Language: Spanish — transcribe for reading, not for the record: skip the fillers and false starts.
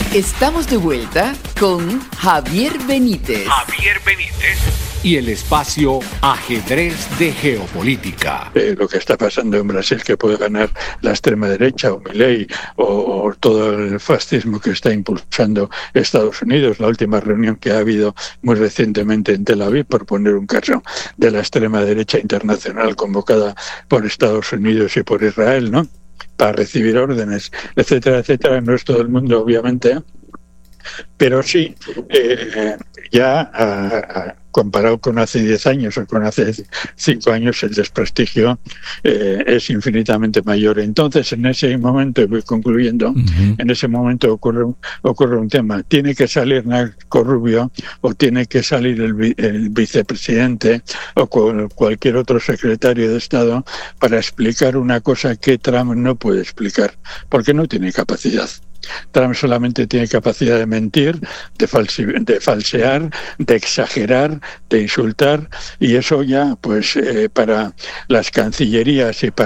Estamos de vuelta con Javier Benítez. Y el espacio Ajedrez de Geopolítica. Lo que está pasando en Brasil, que puede ganar la extrema derecha o Milei o todo el fascismo que está impulsando Estados Unidos. La última reunión que ha habido muy recientemente en Tel Aviv, por poner un caso, de la extrema derecha internacional convocada por Estados Unidos y por Israel, ¿no?, para recibir órdenes, etcétera, etcétera. No es todo el mundo, obviamente, pero sí, comparado con hace 10 años o con hace 5 años, el desprestigio es infinitamente mayor. Entonces, en ese momento, y voy concluyendo, en ese momento ocurre un tema. Tiene que salir Marco Rubio o tiene que salir el vicepresidente o cualquier otro secretario de Estado para explicar una cosa que Trump no puede explicar, porque no tiene capacidad. Trump solamente tiene capacidad de mentir, de falsear, de exagerar, de insultar, y eso ya, pues, para las cancillerías y para